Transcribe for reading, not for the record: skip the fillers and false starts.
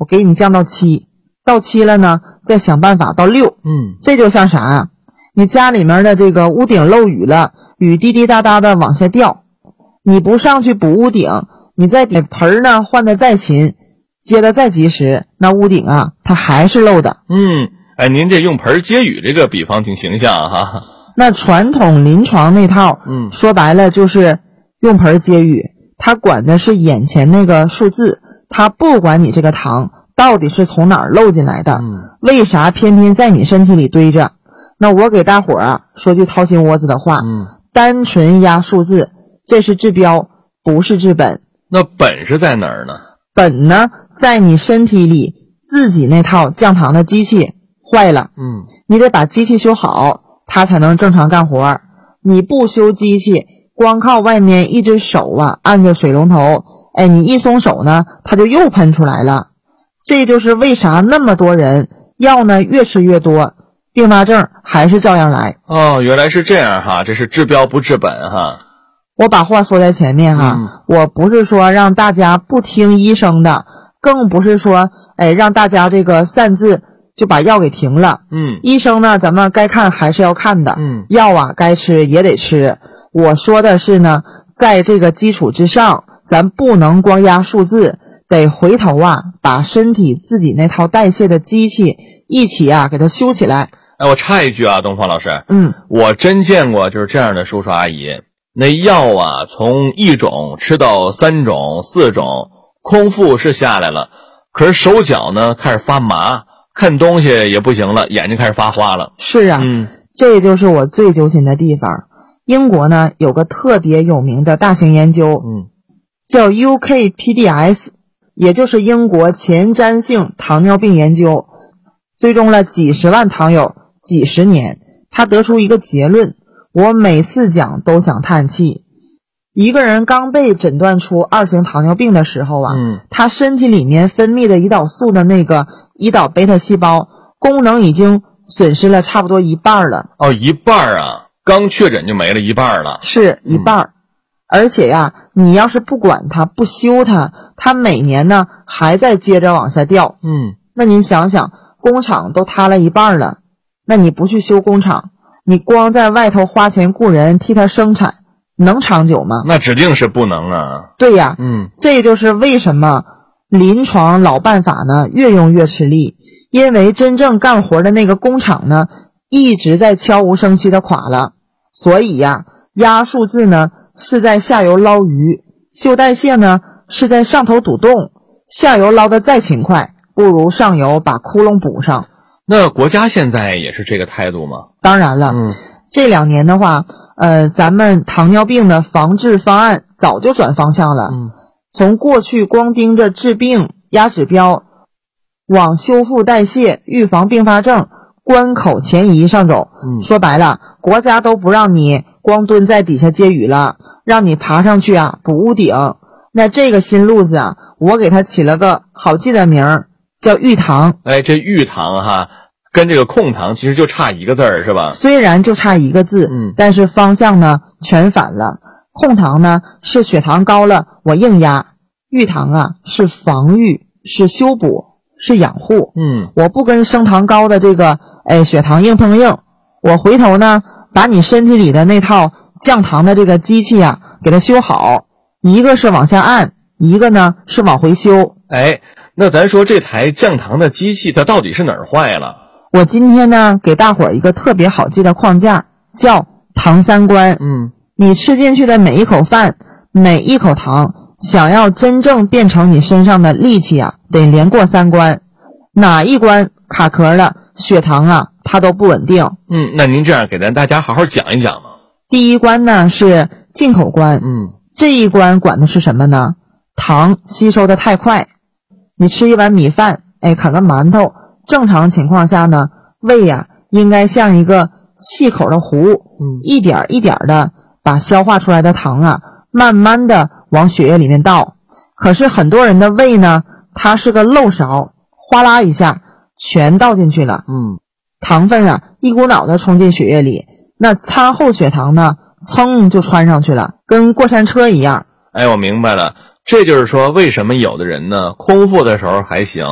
我给你降到7，到7了呢，再想办法到6。这就像啥啊？你家里面的这个屋顶漏雨了，雨滴滴答答的往下掉，你不上去补屋顶，你再给盆呢换的再勤，接的再及时，那屋顶啊它还是漏的。 您这用盆接雨这个比方挺形象哈。 那传统临床那套，说白了就是用盆接雨，它管的是眼前那个数字，它不管你这个糖到底是从哪儿漏进来的，为啥偏偏在你身体里堆着。那我给大伙儿啊说句掏心窝子的话，单纯压数字，这是治标，不是治本。 那本是在哪儿呢？ 本呢，在你身体里自己那套降糖的机器坏了，你得把机器修好，它才能正常干活。你不修机器，光靠外面一只手啊按着水龙头，你一松手呢，它就又喷出来了。这就是为啥那么多人药呢越吃越多，并发症还是照样来。 原来是这样哈，这是治标不治本哈。 我把话说在前面哈，我不是说让大家不听医生的，更不是说让大家这个擅自就把药给停了。医生呢咱们该看还是要看的，药啊该吃也得吃。我说的是呢，在这个基础之上，咱不能光压数字，得回头啊把身体自己那套代谢的机器一起啊给它修起来。 我插一句啊，东方老师，我真见过就是这样的叔叔阿姨，那药啊从1种吃到3种4种，空腹是下来了，可是手脚呢开始发麻，看东西也不行了，眼睛开始发花了。 是啊，这就是我最揪心的地方。英国呢有个特别有名的大型研究，叫 UKPDS， 也就是英国前瞻性糖尿病研究，追踪了几十万糖友几十年，他得出一个结论，我每次讲都想叹气。一个人刚被诊断出2型糖尿病的时候啊，他身体里面分泌的胰岛素的那个胰岛贝塔细胞功能已经损失了差不多1半了。 一半啊，刚确诊就没了1半了。 是1半。而且呀，你要是不管它不修它，它每年呢还在接着往下掉。那您想想，工厂都塌了1半了，那你不去修工厂，你光在外头花钱雇人替它生产，能长久吗？ 那指定是不能啊。 对呀，这就是为什么临床老办法呢越用越吃力，因为真正干活的那个工厂呢一直在悄无声息的垮了。所以呀，压数字呢是在下游捞鱼，修代谢呢是在上头堵洞，下游捞得再勤快，不如上游把窟窿补上。 那国家现在也是这个态度吗？ 当然了，这2年的话，咱们糖尿病的防治方案早就转方向了，从过去光盯着治病压指标，往修复代谢、预防并发症、关口前移上走。说白了，国家都不让你光蹲在底下接雨了，让你爬上去啊补屋顶。那这个新路子啊，我给它起了个好记的名儿，叫预糖。 这预糖哈，跟这个控糖其实就差1个字儿是吧？ 虽然就差1个字，但是方向呢全反了。控糖呢是血糖高了我硬压，预糖啊是防御，是修补，是养护。我不跟升糖高的这个血糖硬碰硬，我回头呢把你身体里的那套降糖的这个机器啊给它修好，一个是往下按，一个呢是往回修。 那咱说这台降糖的机器它到底是哪儿坏了？ 我今天呢给大伙儿一个特别好记的框架，叫糖3观。你吃进去的每一口饭，每一口糖，想要真正变成你身上的利器啊，得连过3关，哪一关卡壳了，血糖啊它都不稳定。 那您这样给咱大家好好讲一讲嘛。 第一关呢是进口关，这一关管的是什么呢？糖吸收的太快，你吃一碗米饭，啃个馒头，正常情况下呢，胃呀应该像一个细口的壶，一点一点的把消化出来的糖啊慢慢的往血液里面倒。可是很多人的胃呢，它是个漏勺，哗啦一下全倒进去了。糖分啊一股脑的冲进血液里，那餐后血糖呢噌就窜上去了，跟过山车一样。 我明白了，这就是说为什么有的人呢空腹的时候还行，